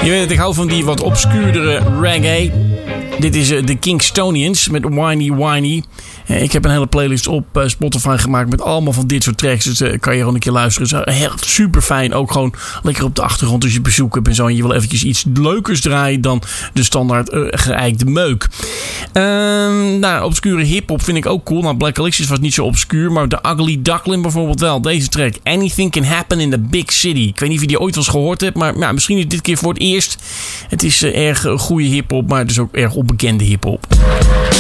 Je weet het, ik hou van die wat obscuurdere reggae. Dit is de Kingstonians met Whiny Whiny. Ik heb een hele playlist op Spotify gemaakt met allemaal van dit soort tracks. Dus kan je gewoon een keer luisteren. Het is echt super fijn. Ook gewoon lekker op de achtergrond als je bezoek hebt en zo. En je wil eventjes iets leukers draaien dan de standaard geëikte meuk. Obscure hiphop vind ik ook cool. Nou, Black Alicious was niet zo obscuur. Maar de Ugly Duckling bijvoorbeeld wel. Deze track. Anything Can Happen in the Big City. Ik weet niet of je die ooit wel eens gehoord hebt. Maar misschien is dit keer voor het eerst. Het is erg goede hiphop. Maar dus ook erg onbekende hiphop.